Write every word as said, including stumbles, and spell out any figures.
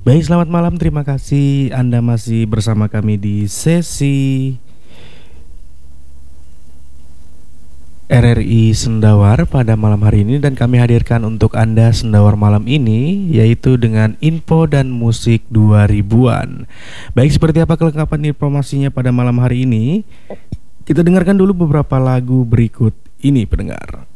Baik, selamat malam. Terima kasih Anda masih bersama kami di sesi R R I Sendawar pada malam hari ini, dan kami hadirkan untuk Anda Sendawar malam ini yaitu dengan info dan musik dua ribuan. Baik, seperti apa kelengkapan informasinya pada malam hari ini? Kita dengarkan dulu beberapa lagu berikut ini, pendengar.